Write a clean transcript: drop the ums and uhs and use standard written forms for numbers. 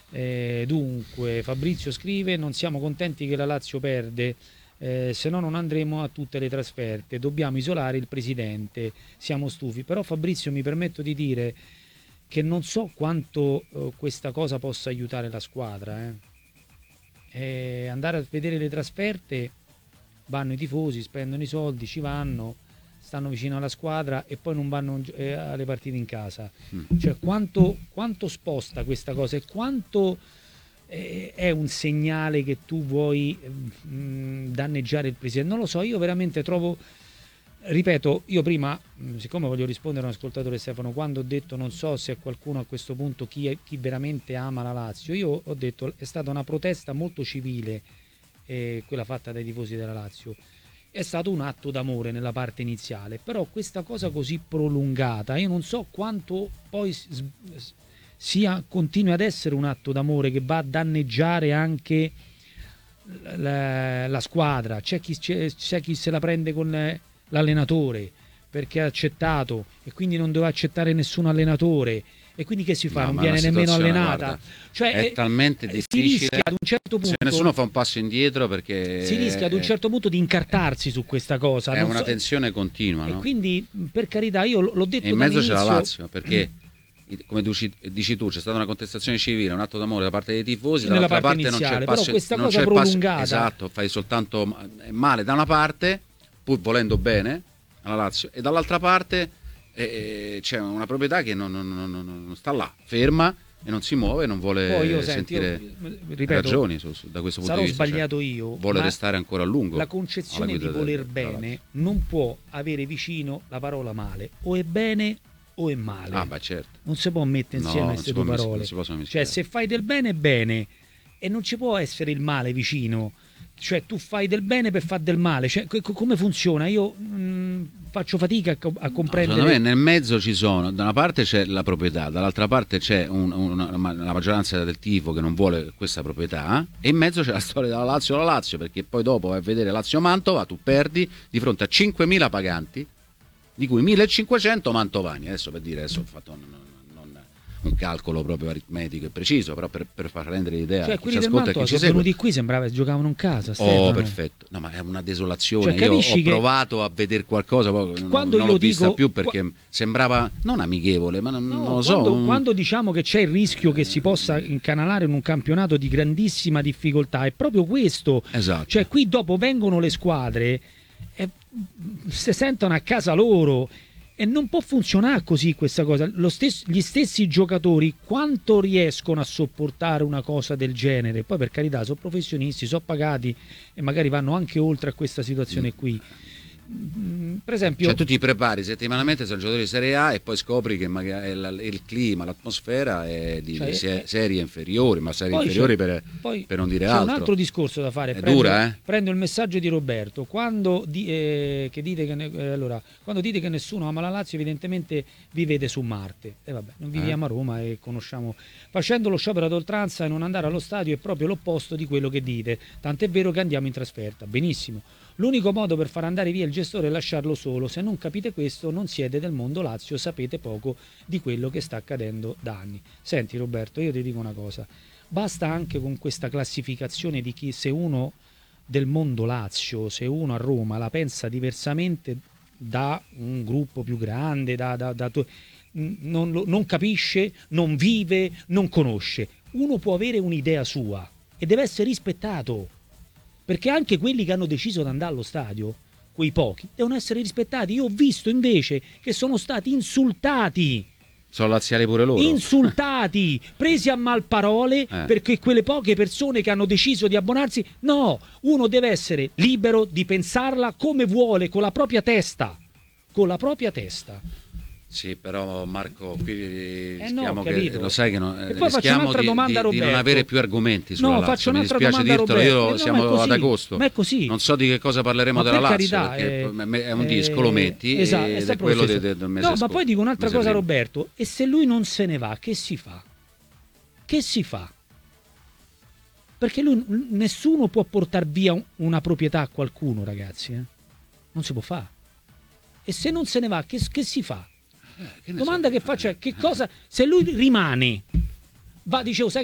Dunque Fabrizio scrive: non siamo contenti che la Lazio perde, se no non andremo a tutte le trasferte, dobbiamo isolare il presidente, siamo stufi. Però Fabrizio, mi permetto di dire che non so quanto questa cosa possa aiutare la squadra. Andare a vedere le trasferte, vanno i tifosi, spendono i soldi, ci vanno, stanno vicino alla squadra e poi non vanno alle partite in casa. Cioè quanto sposta questa cosa e quanto è un segnale che tu vuoi danneggiare il presidente? Non lo so, io veramente trovo, ripeto, io prima, siccome voglio rispondere a un ascoltatore, Stefano, quando ho detto non so se qualcuno a questo punto chi veramente ama la Lazio, io ho detto è stata una protesta molto civile, quella fatta dai tifosi della Lazio. È stato un atto d'amore nella parte iniziale, però questa cosa così prolungata, io non so quanto poi continui ad essere un atto d'amore che va a danneggiare anche la squadra. C'è chi se la prende con l'allenatore perché ha accettato e quindi non doveva accettare nessun allenatore, e quindi che si fa? No, non viene nemmeno allenata, guarda, cioè è talmente si difficile, rischia ad un certo punto, se nessuno fa un passo indietro, perché si rischia ad un certo punto di incartarsi su questa cosa, è non una so, tensione continua, e no? quindi per carità, io l'ho detto E in mezzo c'è dall'inizio, la Lazio, perché come dici tu, c'è stata una contestazione civile, un atto d'amore da parte dei tifosi, nella dall'altra parte parte non c'è iniziale, il passo, però questa non cosa c'è il passo, prolungata, esatto, fai soltanto male da una parte, pur volendo bene alla Lazio, e dall'altra parte c'è una proprietà che non sta là, ferma e non si muove, non vuole poi sentire ripeto, ragioni da questo punto sarò di vista. sbagliato io, vuole ma restare ancora a lungo. la concezione alla di guida voler della bene Lazio. non può avere vicino la parola male, o è bene o è male. Ah, beh, certo. Non si può mettere No, insieme non queste si due può parole. non si possono Cioè, mischiare. se fai del bene è bene, e non ci può essere il male vicino. Cioè, tu fai del bene per far del male. Cioè, come funziona? Io faccio fatica a comprendere. Secondo me nel mezzo ci sono, da una parte c'è la proprietà, dall'altra parte c'è la maggioranza del tifo che non vuole questa proprietà, e in mezzo c'è la storia della Lazio, perché poi dopo vai a vedere Lazio-Mantova, tu perdi di fronte a 5.000 paganti, di cui 1.500 mantovani. Adesso, per dire, adesso ho fatto un calcolo proprio aritmetico e preciso, però per far rendere l'idea, Cioè, chi quelli ci del ascolta e Mantova chi ci sono segue. venuti qui, sembrava che giocavano in casa, Oh, Stefano. perfetto. No, ma è una desolazione. Cioè, io ho capisci che provato a vedere qualcosa, poi quando non io l'ho vista dico- più, perché sembrava non amichevole, ma non No, lo so. quando diciamo che c'è il rischio che si possa incanalare in un campionato di grandissima difficoltà, è proprio questo. Esatto. Cioè, qui dopo vengono le squadre e si sentono a casa loro, e non può funzionare così questa cosa. Gli stessi giocatori quanto riescono a sopportare una cosa del genere? Poi, per carità, sono professionisti, sono pagati e magari vanno anche oltre a questa situazione qui. Per esempio, Cioè, tu ti prepari settimanalmente, sei un giocatore di Serie A, e poi scopri che magari il clima, l'atmosfera è di serie inferiori, ma serie inferiori per non dire altro. C'è un altro discorso da fare. È dura, prendo il messaggio di Roberto. Quando dite che nessuno ama la Lazio, evidentemente vi vede su Marte. E vabbè, non viviamo a Roma e conosciamo. Facendo lo sciopero ad oltranza e non andare allo stadio è proprio l'opposto di quello che dite. Tant'è vero che andiamo in trasferta. Benissimo. L'unico modo per far andare via il gestore è lasciarlo solo. Se non capite questo, non siete del mondo Lazio, sapete poco di quello che sta accadendo da anni. Senti Roberto, io ti dico una cosa. Basta anche con questa classificazione di chi, se uno del mondo Lazio, se uno a Roma la pensa diversamente da un gruppo più grande, non capisce, non vive, non conosce. Uno può avere un'idea sua e deve essere rispettato. Perché anche quelli che hanno deciso di andare allo stadio, quei pochi, devono essere rispettati. Io ho visto invece che sono stati insultati. Sono laziali pure loro. Insultati, presi a malparole, perché quelle poche persone che hanno deciso di abbonarsi. No, uno deve essere libero di pensarla come vuole, con la propria testa. Con la propria testa. Sì, però Marco, qui no, lo sai che e poi faccio un'altra domanda a di non Roberto. avere più argomenti sulla Lazio. Faccio un'altra Mi dispiace domanda a dirtelo, Roberto. siamo ad agosto. Ma è così. Non so di che cosa parleremo della Lazio, carità, perché è un disco, lo metti, esatto, ed è quello del mese No, ma poi dico un'altra cosa a prima. Roberto. E se lui non se ne va, che si fa? Che si fa? Perché nessuno può portare via una proprietà a qualcuno, ragazzi. Non si può fare. E se non se ne va, che si fa? Domanda che faccio è: che cosa, se lui rimane, dicevo, sai